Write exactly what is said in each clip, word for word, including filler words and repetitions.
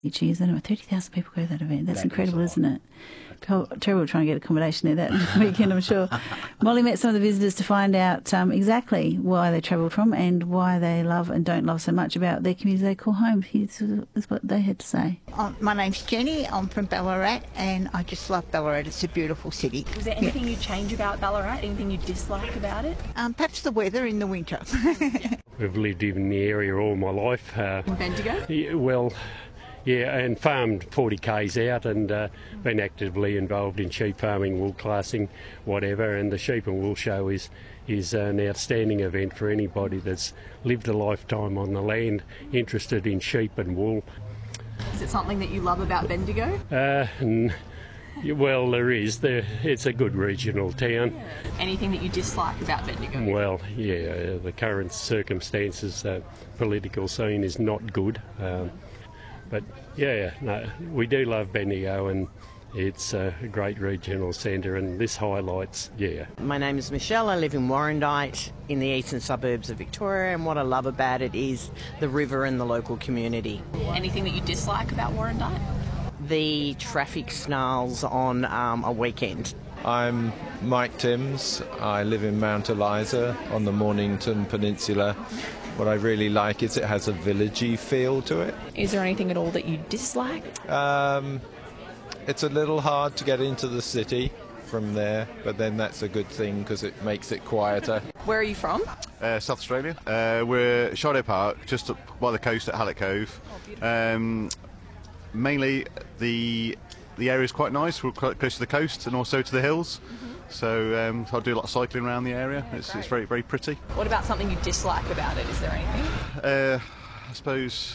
each year, isn't it? thirty thousand people go to that event. That's That incredible, is isn't it? Terrible trying to get accommodation there that weekend, I'm sure. Molly met some of the visitors to find out um, exactly why they travelled from and why they love and don't love so much about their community they call home. Here's what they had to say. Um, my name's Jenny. I'm from Ballarat, and I just love Ballarat. It's a beautiful city. Was there anything Yeah. you'd change about Ballarat? Anything you dislike about it? Um, perhaps the weather in the winter. We've lived in the area all my life. Uh, In Bendigo? yeah, well, yeah, and farmed forty kays out and uh, been actively involved in sheep farming, wool classing, whatever. And the Sheep and Wool Show is is an outstanding event for anybody that's lived a lifetime on the land, interested in sheep and wool. Is it something that you love about Bendigo? Uh, and, well, there is. There, it's a good regional town. Anything that you dislike about Bendigo? Well, yeah, uh, the current circumstances, uh, political scene is not good. Um, but yeah, no, we do love Bendigo, and it's a great regional centre, and this highlights, yeah. My name is Michelle. I live in Warrandyte in the eastern suburbs of Victoria, and what I love about it is the river and the local community. Anything that you dislike about Warrandyte? The traffic snarls on um, a weekend. I'm Mike Timms. I live in Mount Eliza on the Mornington Peninsula. What I really like is it has a villagey feel to it. Is there anything at all that you dislike? Um, it's a little hard to get into the city from there, but then that's a good thing because it makes it quieter. Where are you from? Uh, South Australia. Uh, we're Shadow Park, just up by the coast at Hallett Cove. Um, mainly the the area is quite nice. We're quite close to the coast and also to the hills. Mm-hmm. So um, I do a lot of cycling around the area. It's, it's very, very pretty. What about something you dislike about it? Is there anything? Uh, I suppose...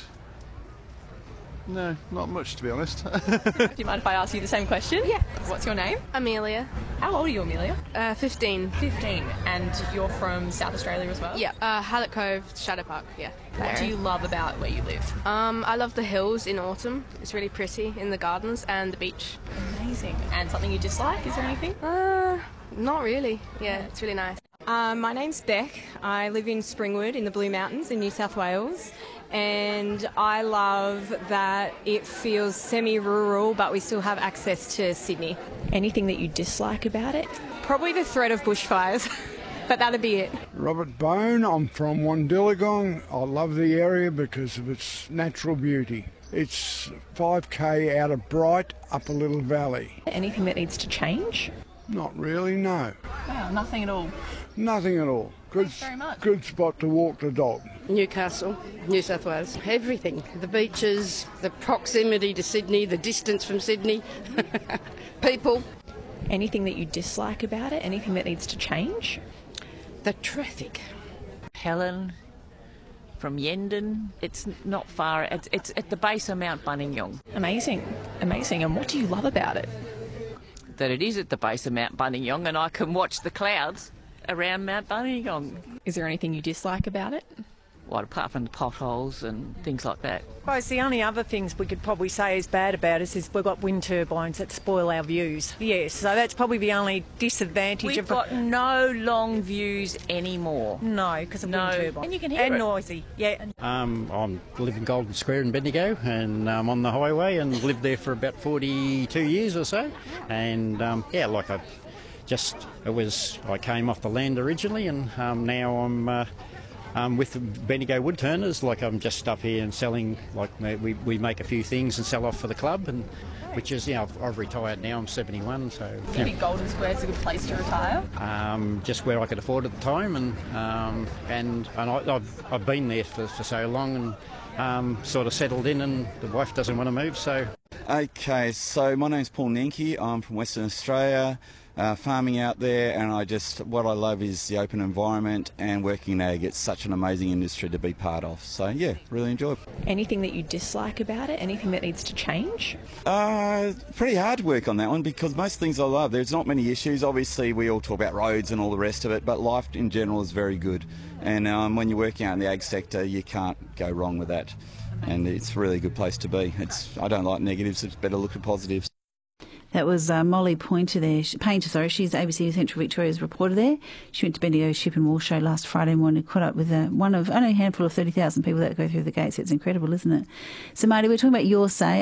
No, not much, to be honest. Do you mind if I ask you the same question? Yeah. What's your name? Amelia. How old are you, Amelia? Uh, fifteen. fifteen. And you're from South Australia as well? Yeah, uh, Hallett Cove, Shadow Park, yeah. What do you love about where you live? Um, I love the hills in autumn. It's really pretty in the gardens and the beach. Amazing. And something you dislike? Is there anything? Uh, not really. Yeah, it's really nice. Um, my name's Beck. I live in Springwood in the Blue Mountains in New South Wales, and I love that it feels semi-rural but we still have access to Sydney. Anything that you dislike about it? Probably the threat of bushfires, but that'd be it. Robert Bone, I'm from Wandillagong. I love the area because of its natural beauty. It's five k out of Bright up a little valley. Anything that needs to change? Not really, no. Wow, nothing at all. Nothing at all. Good, Thanks very much. good spot to walk the dog. Newcastle, New South Wales. Everything. The beaches, the proximity to Sydney, the distance from Sydney, people. Anything that you dislike about it? Anything that needs to change? The traffic. Helen from Yendon. It's not far. It's, it's at the base of Mount Buninyong. Amazing. Amazing. And what do you love about it? That it is at the base of Mount Buninyong and I can watch the clouds around Mount Buninyong. Is there anything you dislike about it? Well, apart from the potholes and things like that. I suppose the only other things we could probably say is bad about us is we've got wind turbines that spoil our views. Yes, so that's probably the only disadvantage. We've of got a... no long views anymore. No, because of no. wind turbines. And you can hear and it. noisy, yeah. Um, I live in Golden Square in Bendigo, and I'm on the highway and lived there for about forty-two years or so. And um, yeah, like I just, it was, I came off the land originally, and um, now I'm uh, um, with Bendigo Wood Turners. Like I'm just up here and selling, like we, we make a few things and sell off for the club, and which is, you know, I've, I've retired now, I'm seventy-one, so... Do you think Golden Square is a good place to retire? Um, just where I could afford at the time, and um, and, and I, I've, I've been there for, for so long, and um, sort of settled in, and the wife doesn't want to move, so... Okay, so my name's Paul Nenke. I'm from Western Australia, uh, farming out there, and I just, what I love is the open environment and working in ag. It's such an amazing industry to be part of. So yeah, really enjoy it. Anything that you dislike about it? Anything that needs to change? Uh, pretty hard to work on that one because most things I love. There's not many issues. Obviously, we all talk about roads and all the rest of it, but life in general is very good. And um, when you're working out in the ag sector, you can't go wrong with that. And it's a really good place to be. It's I don't like negatives, it's better look at positives. That was uh, Molly Pointer there. Painter, sorry. She's A B C Central Victoria's reporter there. She went to Bendigo Ship and Wool Show last Friday morning, caught up with uh, one of only a handful of thirty thousand people that go through the gates. It's incredible, isn't it? So, Marty, we're talking about your say.